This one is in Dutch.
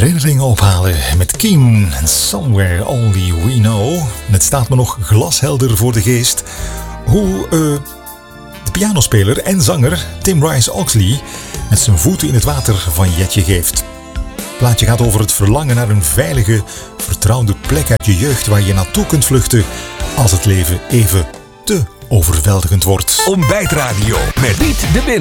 herinneringen ophalen met Keen en Somewhere Only We Know. En het staat me nog glashelder voor de geest hoe de pianospeler en zanger Tim Rice-Oxley met zijn voeten in het water van Jetje geeft. Het plaatje gaat over het verlangen naar een veilige, vertrouwde plek uit je jeugd waar je naartoe kunt vluchten als het leven even te overweldigend wordt. Ontbijtradio met Piet de Win.